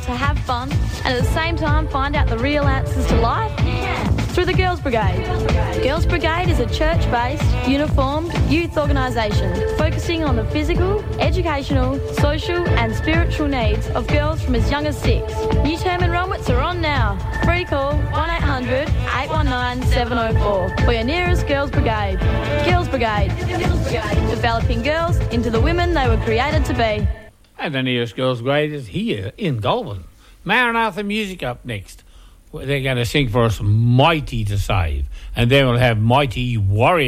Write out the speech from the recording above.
to have fun and at the same time find out the real answers to life? Through the Girls Brigade. Girls Brigade is a church-based, uniformed youth organisation focusing on the physical, educational, social and spiritual needs of girls from as young as 6. New term enrolments are on now. Free call 1800 819 704 for your nearest Girls Brigade. Girls Brigade. Developing girls into the women they were created to be. And the nearest Girls Brigade is here in Goulburn. Maranatha Music up next. They're going to sing for us Mighty to Save. And then we'll have Mighty Warrior.